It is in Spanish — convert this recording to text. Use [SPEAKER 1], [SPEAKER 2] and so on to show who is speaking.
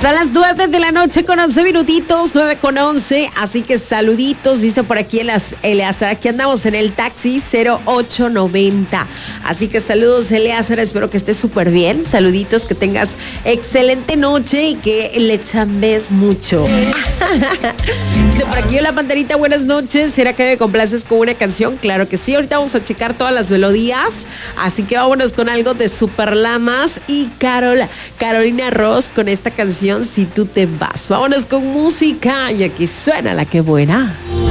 [SPEAKER 1] Son las 9 de la noche con 11 minutitos, 9 con 11. Así que saluditos, dice por aquí Eleazar. Aquí andamos en el taxi 0890. Así que saludos, Eleazar. Espero que estés súper bien. Saluditos, que tengas excelente noche y que le chambes mucho. Dice por aquí la Panterita, buenas noches. ¿Será que me complaces con una canción? Claro que sí. Ahorita vamos a checar todas las melodías. Así que vámonos con algo de Super Lamas y Carolina Ross con esta canción Si tú te vas. Vámonos con música y aquí suena la que buena.